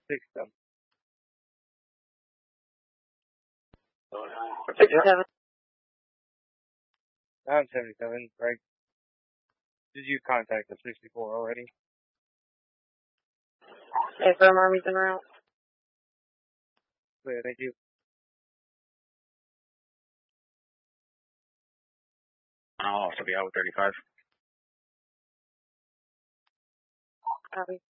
67. 67. 977, right? Did you contact the 64 already? Affirm Army's en route. Clear, thank you. I'll also be out with 35. Copy.